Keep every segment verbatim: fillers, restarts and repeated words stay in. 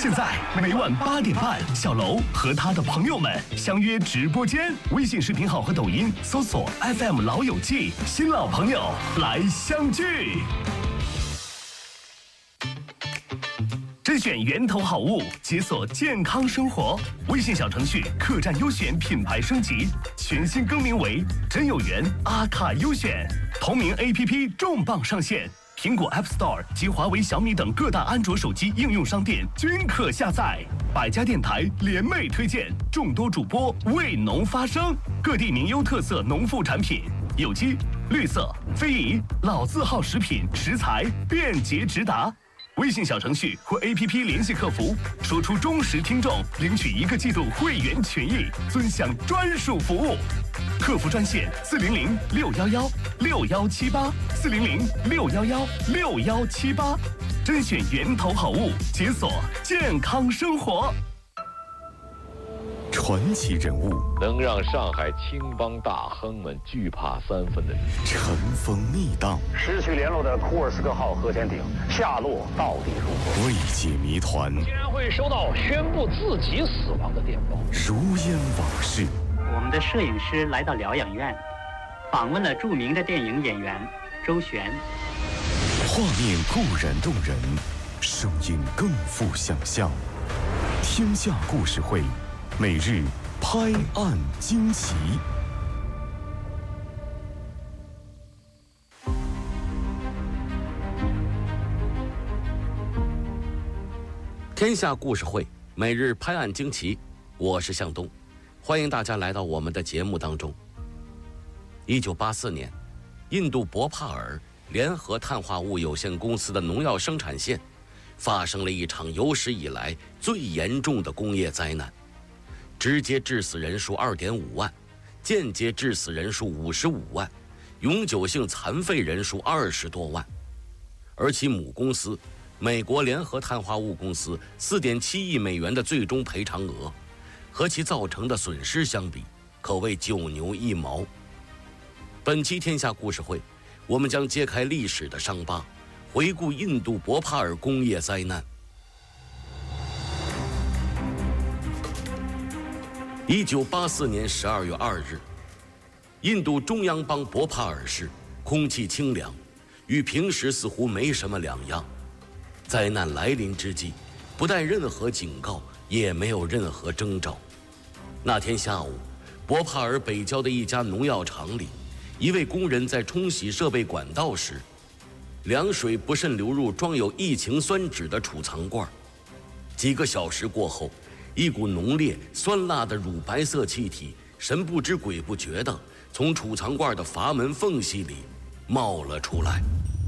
现在每晚八点半，小楼和他的朋友们相约直播间，微信视频号和抖音搜索 F M 老友记，新老朋友来相聚。甄选源头好物，解锁健康生活。微信小程序客栈优选品牌升级，全新更名为真有缘阿卡优选。同名 A P P 重磅上线，苹果 App Store 及华为、小米等各大安卓手机应用商店均可下载。百家电台联袂推荐，众多主播为农发声，各地名优特色农副产品，有机、绿色、非遗、老字号食品食材便捷直达。微信小程序或 A P P 联系客服，说出忠实听众，领取一个季度会员权益，尊享专属服务。客服专线四零零六幺幺六幺七八四零零六幺幺六幺七八，甄选源头好物，解锁健康生活。 传奇人物， 能让上海青帮大亨们惧怕三分的人， 尘封密档， 失去联络的库尔斯克号核潜艇下落到底如何？ 未解谜团， 竟然会收到宣布自己死亡的电报， 如烟往事。 我们的摄影师来到疗养院，访问了著名的电影演员周璇。 画面固然动人，声音更富想象。天下故事会，每日拍案惊奇。 天下故事会，每日拍案惊奇，我是向东，欢迎大家来到我们的节目当中。一九八四年，印度博帕尔联合碳化物有限公司的农药生产线发生了一场有史以来最严重的工业灾难，直接致死人数 二点五万，间接致死人数五十五万，永久性残废人数二十多万。而其母公司美国联合碳化物公司 四点七亿美元的最终赔偿额和其造成的损失相比，可谓九牛一毛。本期天下故事会，我们将揭开历史的伤疤，回顾印度博帕尔工业灾难。一九八四年十二月二日，印度中央邦博帕尔市空气清凉，与平时似乎没什么两样。灾难来临之际，不带任何警告，也没有任何征兆。那天下午，博帕尔北郊的一家农药厂里，一位工人在冲洗设备管道时，凉水不慎流入装有异氰酸酯的储藏罐。几个小时过后，一股浓烈酸辣的乳白色气体神不知鬼不觉地从储藏罐的阀门缝隙里冒了出来。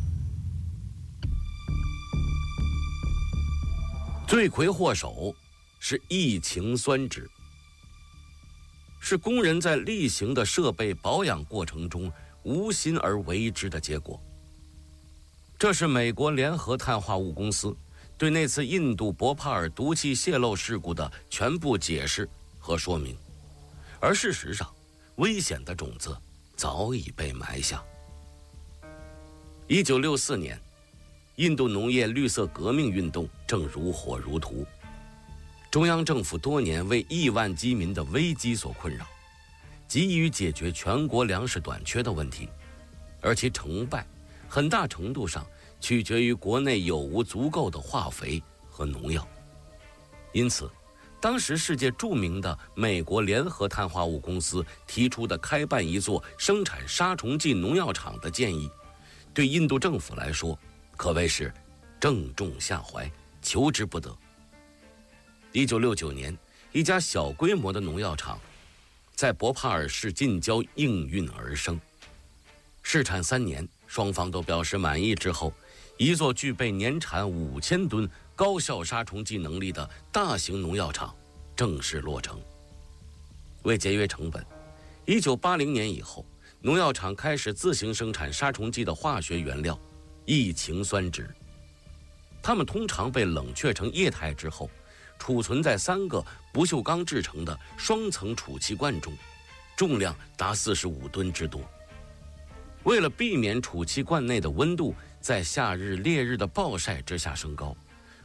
罪魁祸首是异氰酸酯，是工人在例行的设备保养过程中无心而为之的结果。这是美国联合碳化物公司对那次印度博帕尔毒气泄漏事故的全部解释和说明，而事实上，危险的种子早已被埋下。一九六四年，印度农业绿色革命运动正如火如荼，中央政府多年为亿万饥民的危机所困扰，急于解决全国粮食短缺的问题，而其成败很大程度上取决于国内有无足够的化肥和农药。因此，当时世界著名的美国联合碳化物公司提出的开办一座生产杀虫剂农药厂的建议，对印度政府来说可谓是正中下怀，求之不得。一九六九年，一家小规模的农药厂在博帕尔市近郊应运而生。试产三年，双方都表示满意之后，一座具备年产五千吨高效杀虫剂能力的大型农药厂正式落成。为节约成本，一九八零年以后，农药厂开始自行生产杀虫剂的化学原料异氰酸酯。它们通常被冷却成液态之后，储存在三个不锈钢制成的双层储气罐中，重量达四十五吨之多。为了避免储气罐内的温度在夏日烈日的暴晒之下升高，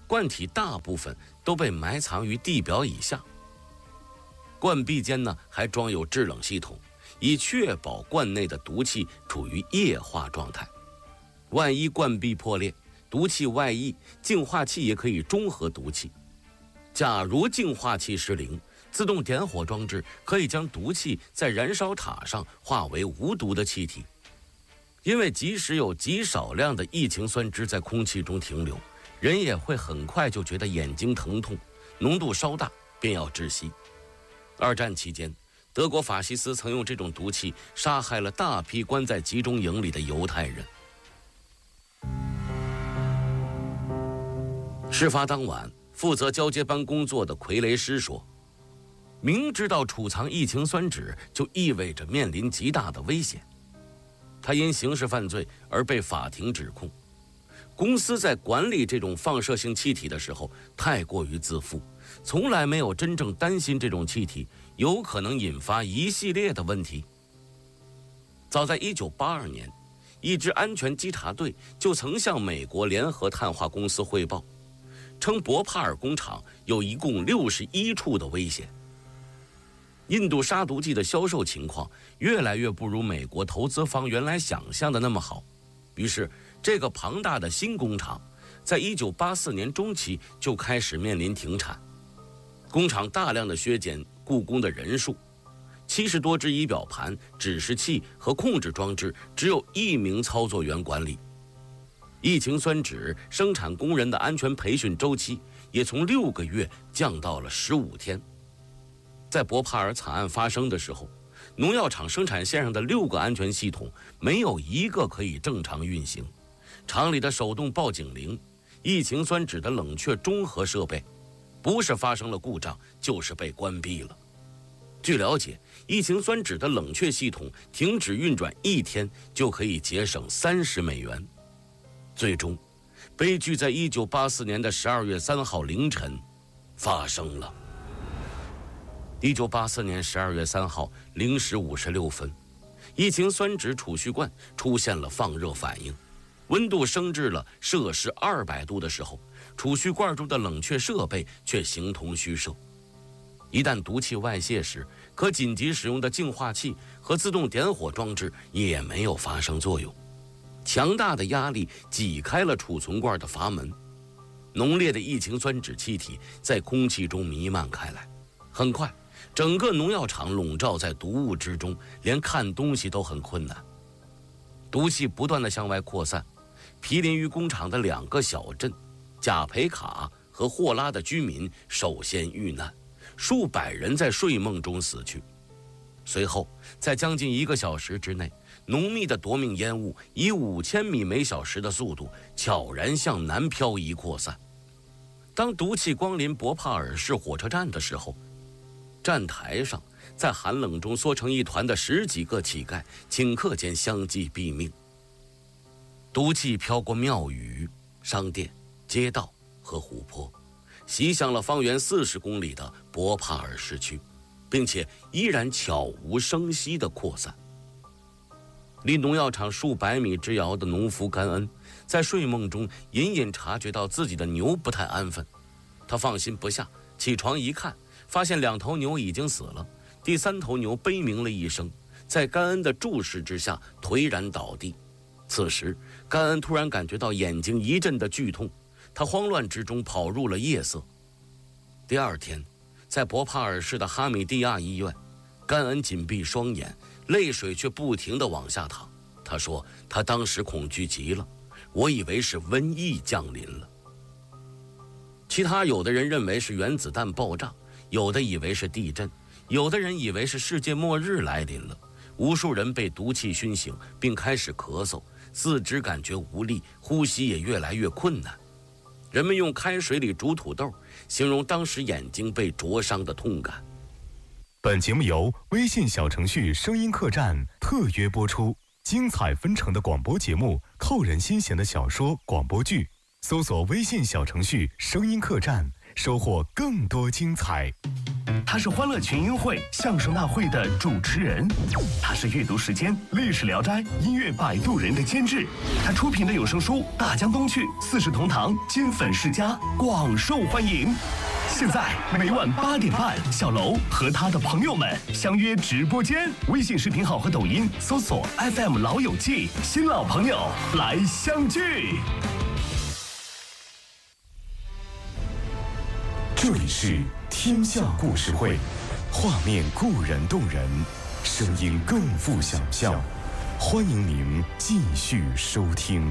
罐体大部分都被埋藏于地表以下。罐壁间呢还装有制冷系统，以确保罐内的毒气处于液化状态。万一罐壁破裂，毒气外溢，净化器也可以中和毒气。假如净化器失灵，自动点火装置可以将毒气在燃烧塔上化为无毒的气体。因为即使有极少量的异氰酸酯在空气中停留，人也会很快就觉得眼睛疼痛，浓度稍大便要窒息。二战期间，德国法西斯曾用这种毒气杀害了大批关在集中营里的犹太人。事发当晚，负责交接班工作的傀儡师说，明知道储藏异氰酸酯就意味着面临极大的危险。他因刑事犯罪而被法庭指控。公司在管理这种放射性气体的时候太过于自负，从来没有真正担心这种气体有可能引发一系列的问题。早在一九八二年，一支安全稽查队就曾向美国联合碳化公司汇报，称博帕尔工厂有一共六十一处的危险。印度杀毒剂的销售情况越来越不如美国投资方原来想象的那么好，于是这个庞大的新工厂在一九八四年中期就开始面临停产。工厂大量的削减雇工的人数，七十多只仪表盘、指示器和控制装置只有一名操作员管理。异氰酸酯生产工人的安全培训周期也从六个月降到了十五天。在博帕尔惨案发生的时候，农药厂生产线上的六个安全系统没有一个可以正常运行。厂里的手动报警铃、异氰酸酯的冷却中和设备，不是发生了故障，就是被关闭了。据了解，异氰酸酯的冷却系统停止运转一天就可以节省三十美元。最终，悲剧在一九八四年的十二月三号凌晨发生了。一九八四年十二月三号零时五十六分，异氰酸酯储蓄罐出现了放热反应，温度升至了摄氏二百度的时候，储蓄罐中的冷却设备却形同虚设。一旦毒气外泄时，可紧急使用的净化器和自动点火装置也没有发生作用。强大的压力挤开了储存罐的阀门，浓烈的异氰酸酯气体在空气中弥漫开来。很快，整个农药厂笼罩在毒雾之中，连看东西都很困难。毒气不断地向外扩散，毗邻于工厂的两个小镇贾培卡和霍拉的居民首先遇难，数百人在睡梦中死去。随后，在将近一个小时之内，浓密的夺命烟雾以五千米每小时的速度悄然向南漂移扩散。当毒气光临博帕尔市火车站的时候，站台上在寒冷中缩成一团的十几个乞丐顷刻间相继毙命。毒气飘过庙宇、商店、街道和湖泊，袭向了方圆四十公里的博帕尔市区，并且依然悄无声息地扩散。离农药厂数百米之遥的农夫甘恩在睡梦中隐隐察觉到自己的牛不太安分，他放心不下，起床一看，发现两头牛已经死了，第三头牛悲鸣了一声，在甘恩的注视之下颓然倒地。此时甘恩突然感觉到眼睛一阵的剧痛，他慌乱之中跑入了夜色。第二天，在博帕尔市的哈米蒂亚医院，甘恩紧闭双眼，泪水却不停地往下淌。他说他当时恐惧极了，我以为是瘟疫降临了。其他有的人认为是原子弹爆炸，有的以为是地震，有的人以为是世界末日来临了。无数人被毒气熏醒，并开始咳嗽，四肢感觉无力，呼吸也越来越困难。人们用开水里煮土豆形容当时眼睛被灼伤的痛感。 本节目由微信小程序声音客栈特约播出，精彩纷呈的广播节目，扣人心弦的小说广播剧，搜索微信小程序声音客栈，收获更多精彩。 他是欢乐群英会相声大会的主持人，他是阅读时间、历史聊斋、音乐摆渡人的监制，他出品的有声书《大江东去》《四世同堂》《金粉世家》广受欢迎。现在每晚八点半，小楼和他的朋友们相约直播间，微信视频号和抖音搜索 F M 老友记，新老朋友来相聚。 这里是天下故事会，画面固然动人，声音更富想象。欢迎您继续收听。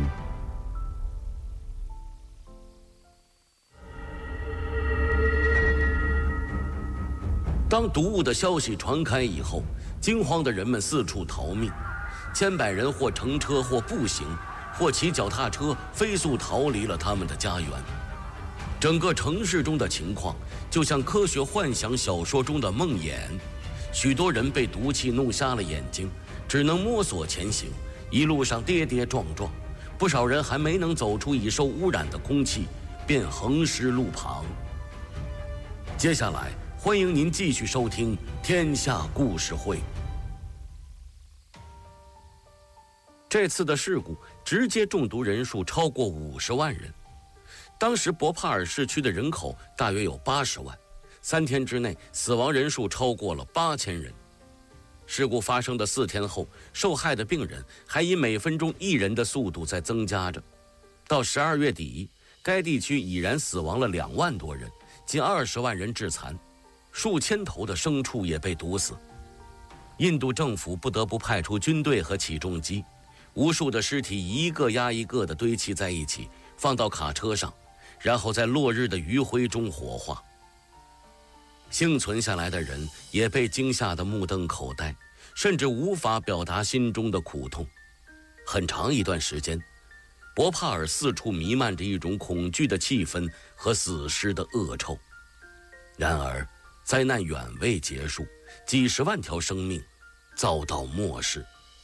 当毒物的消息传开以后，惊慌的人们四处逃命，千百人或乘车或步行，或骑脚踏车飞速逃离了他们的家园。整个城市中的情况就像科学幻想小说中的梦魇，许多人被毒气弄瞎了眼睛，只能摸索前行，一路上跌跌撞撞，不少人还没能走出已受污染的空气，便横尸路旁。接下来欢迎您继续收听《天下故事会》。这次的事故直接中毒人数超过五十万人。当时博帕尔市区的人口大约有八十万，三天之内死亡人数超过了八千人。事故发生的四天后，受害的病人还以每分钟一人的速度在增加着。到十二月底，该地区已然死亡了两万多人，近二十万人致残，数千头的牲畜也被毒死。印度政府不得不派出军队和起重机，无数的尸体一个压一个地堆砌在一起，放到卡车上，然后在落日的余晖中火化。幸存下来的人也被惊吓得目瞪口呆，甚至无法表达心中的苦痛。很长一段时间，博帕尔四处弥漫着一种恐惧的气氛和死尸的恶臭。然而灾难远未结束，几十万条生命遭到漠视。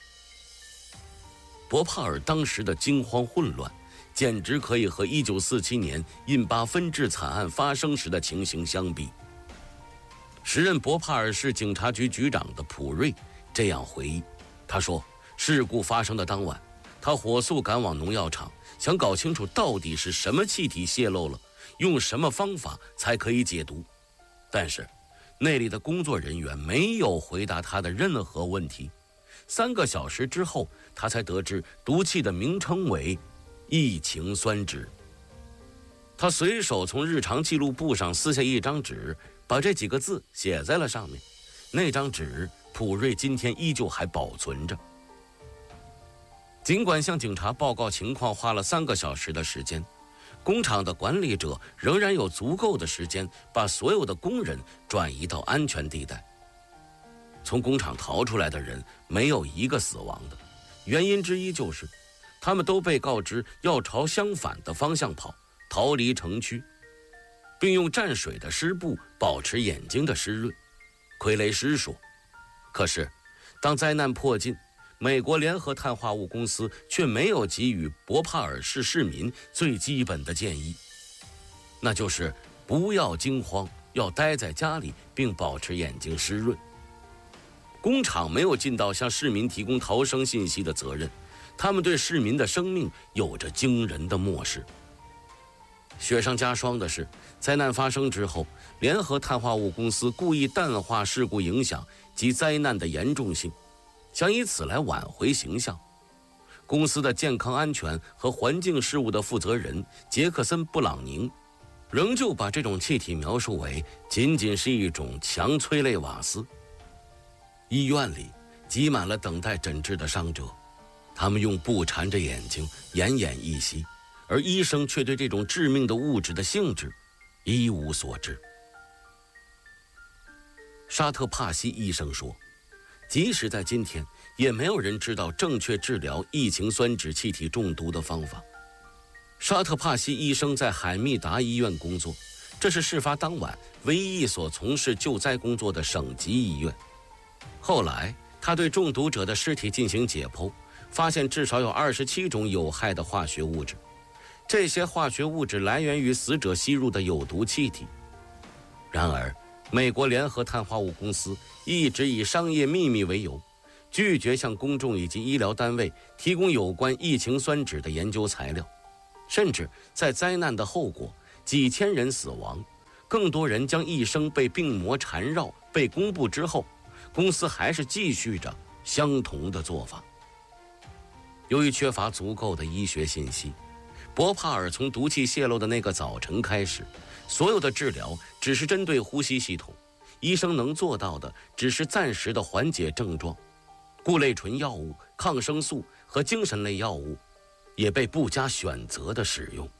博帕尔当时的惊慌混乱简直可以和一九四七年印巴分治惨案发生时的情形相比。时任博帕尔市警察局局长的普瑞这样回忆，他说，事故发生的当晚，他火速赶往农药厂，想搞清楚到底是什么气体泄漏了，用什么方法才可以解毒。但是那里的工作人员没有回答他的任何问题。三个小时之后，他才得知毒气的名称为异氰酸酯。他随手从日常记录簿上撕下一张纸，把这几个字写在了上面。那张纸普瑞今天依旧还保存着。尽管向警察报告情况花了三个小时的时间，工厂的管理者仍然有足够的时间把所有的工人转移到安全地带。从工厂逃出来的人没有一个死亡的，原因之一就是他们都被告知要朝相反的方向跑，逃离城区，并用蘸水的湿布保持眼睛的湿润。奎雷斯说。可是当灾难迫近，美国联合碳化物公司却没有给予博帕尔市市民最基本的建议，那就是不要惊慌，要待在家里并保持眼睛湿润。工厂没有尽到向市民提供逃生信息的责任，他们对市民的生命有着惊人的漠视。雪上加霜的是，灾难发生之后，联合碳化物公司故意淡化事故影响及灾难的严重性，想以此来挽回形象。公司的健康安全和环境事务的负责人杰克森·布朗宁仍旧把这种气体描述为仅仅是一种强催泪瓦斯。医院里挤满了等待诊治的伤者，他们用布缠着眼睛，奄奄一息，而医生却对这种致命的物质的性质一无所知。沙特帕西医生说，即使在今天，也没有人知道正确治疗异氰酸酯气体中毒的方法。沙特帕西医生在海密达医院工作，这是事发当晚唯一一所从事救灾工作的省级医院。后来他对中毒者的尸体进行解剖，发现至少有二十七种有害的化学物质，这些化学物质来源于死者吸入的有毒气体。然而美国联合碳化物公司一直以商业秘密为由，拒绝向公众以及医疗单位提供有关异氰酸酯的研究材料，甚至在灾难的后果，几千人死亡，更多人将一生被病魔缠绕被公布之后，公司还是继续着相同的做法。由于缺乏足够的医学信息，博帕尔从毒气泄漏的那个早晨开始，所有的治疗只是针对呼吸系统，医生能做到的只是暂时的缓解症状。固类醇药物、抗生素和精神类药物也被不加选择地使用。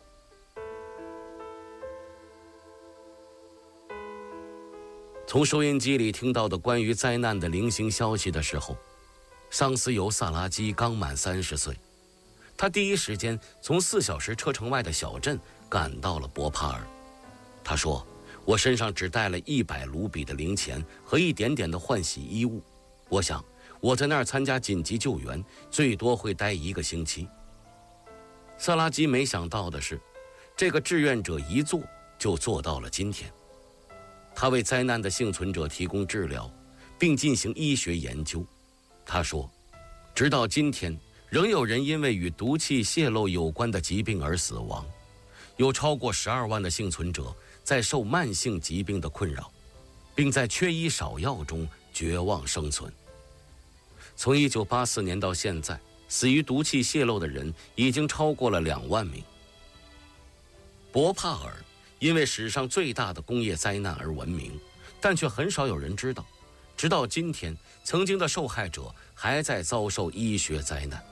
从收音机里听到的关于灾难的零星消息的时候，桑斯尤·萨拉基刚满三十岁。他第一时间从四小时车程外的小镇赶到了博帕尔。他说：“我身上只带了一百卢比的零钱和一点点的换洗衣物。我想我在那儿参加紧急救援，最多会待一个星期。”萨拉基没想到的是，这个志愿者一做就做到了今天。他为灾难的幸存者提供治疗，并进行医学研究。他说，直到今天，仍有人因为与毒气泄漏有关的疾病而死亡，有超过十二万的幸存者在受慢性疾病的困扰，并在缺医少药中绝望生存。从一九八四年到现在，死于毒气泄漏的人已经超过了两万名。博帕尔因为史上最大的工业灾难而闻名，但却很少有人知道，直到今天，曾经的受害者还在遭受医学灾难。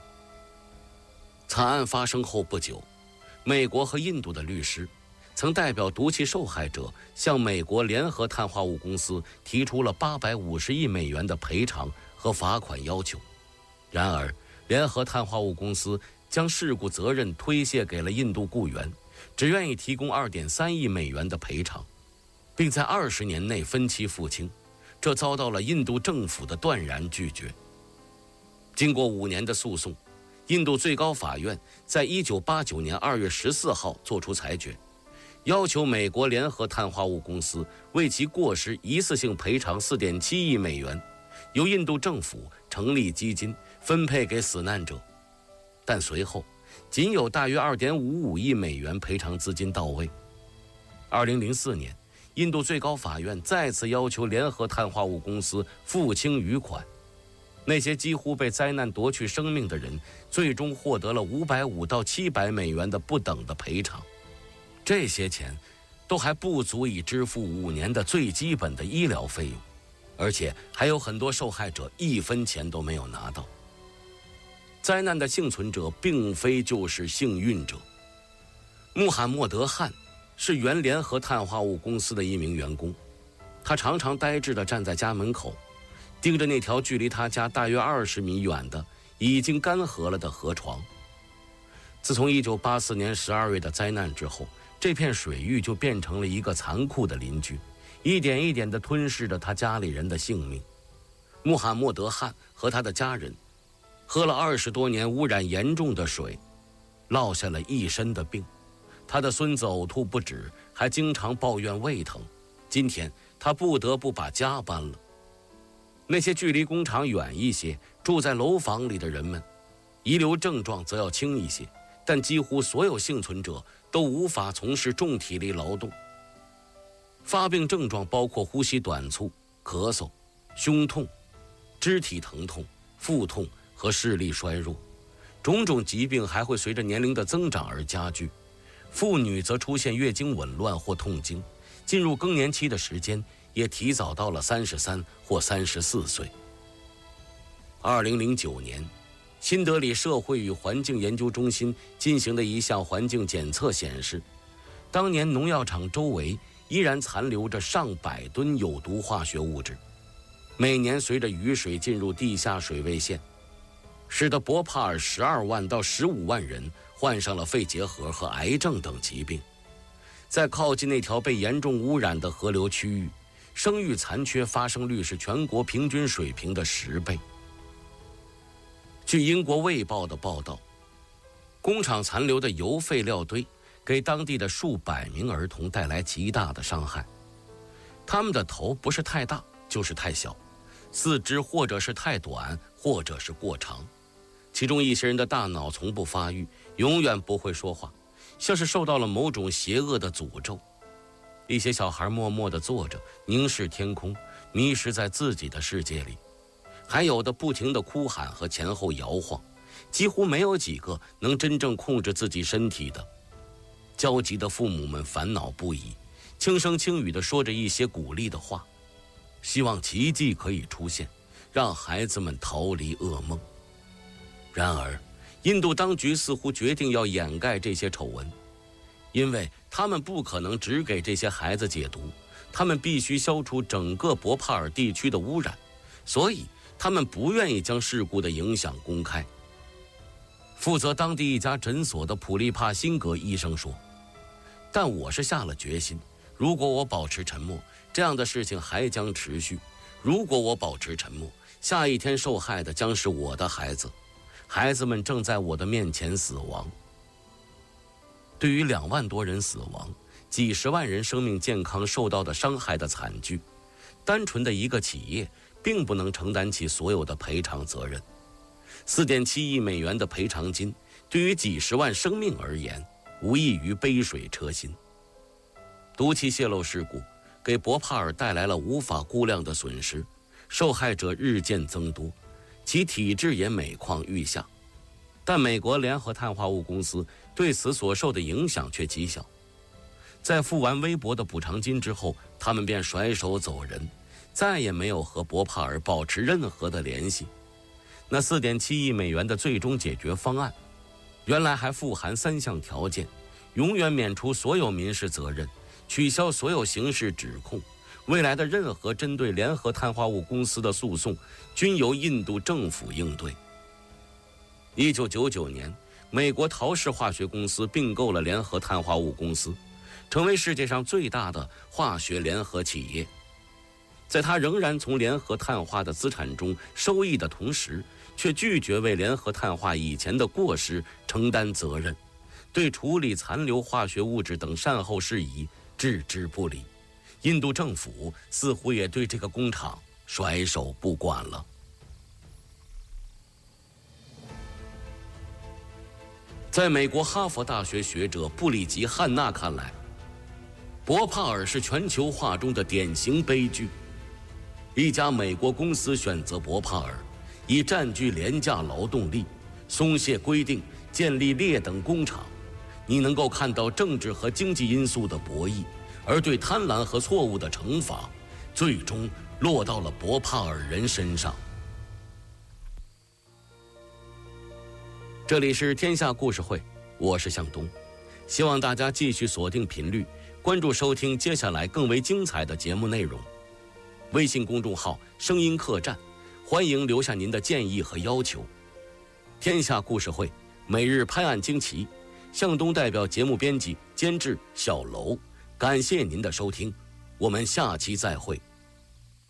惨案发生后不久，美国和印度的律师曾代表毒气受害者向美国联合碳化物公司提出了八百五十亿美元的赔偿和罚款要求。然而，联合碳化物公司将事故责任推卸给了印度雇员，只愿意提供二点三亿美元的赔偿，并在二十年内分期付清，这遭到了印度政府的断然拒绝。经过五年的诉讼，印度最高法院在一九八九年二月十四号作出裁决，要求美国联合碳化物公司为其过失一次性赔偿四点七亿美元，由印度政府成立基金分配给死难者。但随后仅有大约二点五五亿美元赔偿资金到位。二零零四年，印度最高法院再次要求联合碳化物公司付清余款。那些几乎被灾难夺去生命的人，最终获得了五百五到七百美元的不等的赔偿。这些钱都还不足以支付五年的最基本的医疗费用，而且还有很多受害者一分钱都没有拿到。灾难的幸存者并非就是幸运者。穆罕默德·汗是原联合碳化物公司的一名员工，他常常呆滞地站在家门口，盯着那条距离他家大约二十米远的已经干涸了的河床。自从一九八四年十二月的灾难之后，这片水域就变成了一个残酷的邻居，一点一点地吞噬着他家里人的性命。穆罕默德·汗和他的家人喝了二十多年污染严重的水，落下了一身的病。他的孙子呕吐不止，还经常抱怨胃疼。今天他不得不把家搬了。那些距离工厂远一些、住在楼房里的人们，遗留症状则要轻一些，但几乎所有幸存者都无法从事重体力劳动。发病症状包括呼吸短促、咳嗽、胸痛、肢体疼痛、腹痛和视力衰弱。种种疾病还会随着年龄的增长而加剧。妇女则出现月经紊乱或痛经，进入更年期的时间也提早到了三十三或三十四岁。二零零九年，新德里社会与环境研究中心进行的一项环境检测显示，当年农药厂周围依然残留着上百吨有毒化学物质。每年随着雨水进入地下水位线，使得博帕尔十二万到十五万人患上了肺结核和癌症等疾病。在靠近那条被严重污染的河流区域，生育残缺发生率是全国平均水平的十倍。据英国《卫报》的报道，工厂残留的油废料堆给当地的数百名儿童带来极大的伤害。 他们的头不是太大就是太小，四肢或者是太短或者是过长，其中一些人的大脑从不发育，永远不会说话，像是受到了某种邪恶的诅咒。一些小孩默默地坐着，凝视天空，迷失在自己的世界里，还有的不停地哭喊和前后摇晃，几乎没有几个能真正控制自己身体的。焦急的父母们烦恼不已，轻声轻语地说着一些鼓励的话，希望奇迹可以出现，让孩子们逃离噩梦。然而，印度当局似乎决定要掩盖这些丑闻，因为他们不可能只给这些孩子解毒，他们必须消除整个博帕尔地区的污染，所以他们不愿意将事故的影响公开。负责当地一家诊所的普利帕辛格医生说，但我是下了决心，如果我保持沉默，这样的事情还将持续。如果我保持沉默，下一天受害的将是我的孩子，孩子们正在我的面前死亡。对于两万多人死亡，几十万人生命健康受到的伤害的惨剧，单纯的一个企业并不能承担起所有的赔偿责任。四点七亿美元的赔偿金对于几十万生命而言，无异于杯水车薪。毒气泄漏事故给博帕尔带来了无法估量的损失，受害者日渐增多，其体质也每况愈下。但美国联合碳化物公司对此所受的影响却极小。在付完微薄的补偿金之后，他们便甩手走人，再也没有和博帕尔保持任何的联系。那 四点七亿美元的最终解决方案，原来还富含三项条件：永远免除所有民事责任，取消所有刑事指控，未来的任何针对联合碳化物公司的诉讼均由印度政府应对。一九九九年，美国陶氏化学公司并购了联合碳化物公司，成为世界上最大的化学联合企业。在它仍然从联合碳化的资产中收益的同时，却拒绝为联合碳化以前的过失承担责任，对处理残留化学物质等善后事宜置之不理。印度政府似乎也对这个工厂甩手不管了。在美国哈佛大学学者布里吉·汉纳看来，博帕尔是全球化中的典型悲剧。一家美国公司选择博帕尔，以占据廉价劳动力、松懈规定、建立劣等工厂，你能够看到政治和经济因素的博弈，而对贪婪和错误的惩罚，最终落到了博帕尔人身上。这里是天下故事会，我是向东，希望大家继续锁定频率，关注收听接下来更为精彩的节目内容。微信公众号声音客栈，欢迎留下您的建议和要求。天下故事会每日拍案惊奇，向东代表节目编辑监制小楼，感谢您的收听，我们下期再会。